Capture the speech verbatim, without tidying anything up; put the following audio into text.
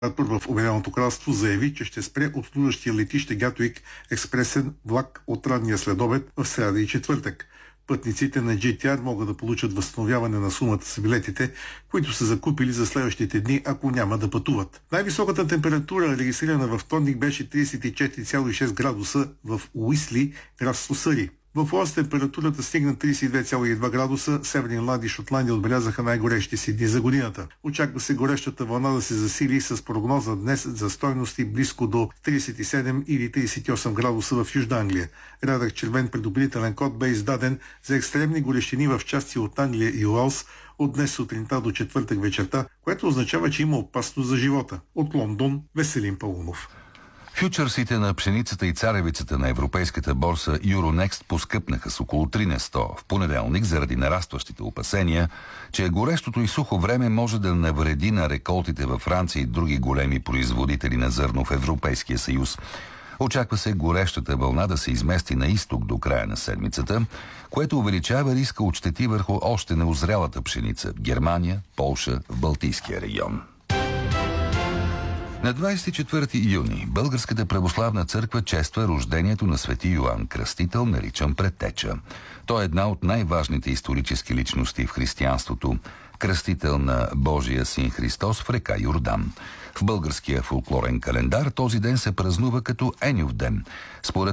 в Обединеното кралство заяви, че ще спре обслужващия летище Гатуик експресен влак от ранния следобед в сряда и четвъртък. Пътниците на джей ти ар могат да получат възстановяване на сумата с билетите, които са закупили за следващите дни, ако няма да пътуват. Най-високата температура, регистрирана във вторник, беше тридесет и четири цяло и шест градуса в Уисли, град Суръй. В Уелс температурата стигна тридесет и две цяло и два градуса, Северна Ирландия и Шотландия отбелязаха най-горещи си дни за годината. Очаква се горещата вълна да се засили с прогноза днес за стойности близко до тридесет и седем или тридесет и осем градуса в Южна Англия. Рядък червен предупредителен код бе издаден за екстремни горещини в части от Англия и Уелс от днес сутринта до четвъртък вечерта, което означава, че има опасност за живота. От Лондон, Веселин Паунов. Фючърсите на пшеницата и царевицата на европейската борса Euronext поскъпнаха с около три на сто в понеделник заради нарастващите опасения, че горещото и сухо време може да навреди на реколтите във Франция и други големи производители на зърно в Европейския съюз. Очаква се горещата вълна да се измести на изток до края на седмицата, което увеличава риска от щети върху още неозрялата пшеница в Германия, Полша, в Балтийския регион. На двадесет и четвърти юни Българската православна църква чества рождението на свети Йоан Кръстител, наричан Предтеча. Той е една от най-важните исторически личности в християнството, кръстител на Божия син Христос в река Йордан. В българския фолклорен календар този ден се празнува като Еньов ден. Според